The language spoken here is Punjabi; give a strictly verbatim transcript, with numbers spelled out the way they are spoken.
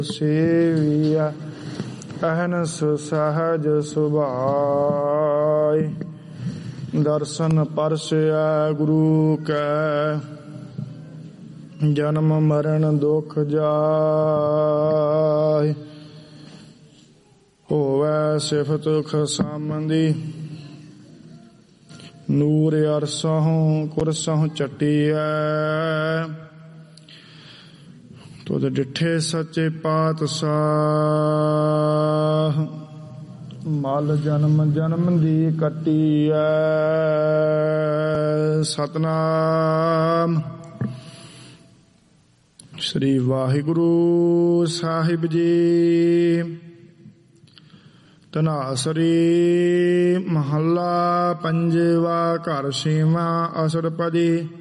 ਸੇਵੀਆ ਅਹਨਸ ਸਹਜ ਸੁਭਾਇ। ਦਰਸ਼ਨ ਪਰਸਿਆ ਗੁਰੂ ਕੈ ਜਨਮ ਮਰਨ ਦੁਖ ਜਾਇ। ਹੋਵੈ ਸਿਫਤ ਖਸਮਦੀ ਨੂਰ ਅਰਸਹੁ ਕੁਰਸਹੁ ਚੱਟੀਐ। ਤੁਧ ਡਿਠੇ ਸੱਚੇ ਪਾਤਸ਼ਾਹ ਮਲ ਜਨਮ ਜਨਮ ਦੀ ਕੱਟੀਐ। ਸਤਨਾਮ ਸ੍ਰੀ ਵਾਹਿਗੁਰੂ ਸਾਹਿਬ ਜੀ। ਧਨਾਸਰੀ ਮਹੱਲਾ ਪੰਜਵਾ। ਘਰ ਛੇਵਾਂ। ਅਸਰਪਦੀ।